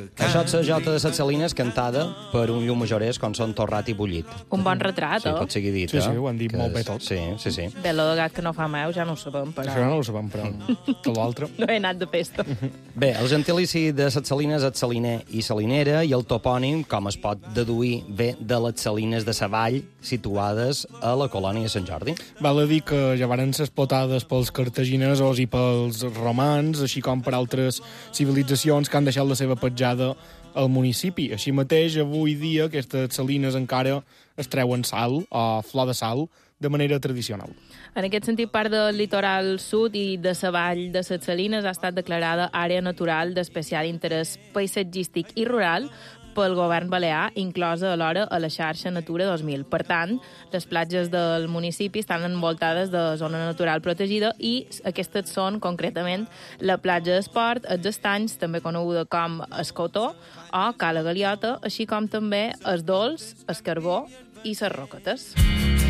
Això és la jota de Set Salines cantada per un llum majorès com són Torrat i Bullit. Un bon retrat, Sí, pot seguir dit, Sí, sí, ho han dit molt bé tot. Sí, sí, sí. Bé, lo de gat que no fa meu ja no ho sabem, però... Això no ho sabem, però que l'altre... No he anat de festa. Bé, el gentilici de Set Salines és saliner i salinera i el topònim, com es pot deduir, ve de les salines de Savall situades a la colònia de Sant Jordi. Val a dir que ja varen ser explotades pels cartaginesos i pels romans, així com per altres civilitzacions que han deixat la seva petjada al municipi. Així mateix, avui dia, aquestes salines encara es treuen sal o flor de sal de manera tradicional. En aquest sentit, part del litoral sud i de la vall de Set Salines ha estat declarada àrea natural d'especial interès paisatgístic i rural pel govern balear, inclosa alhora a la xarxa Natura 2000. Per tant, les platges del municipi estan envoltades de zona natural protegida i aquestes són, concretament, la platja d'Esport, els estanys, també coneguda com Escotó, o Cala Galiota, així com també els Dols, el Carbó i les Roquetes.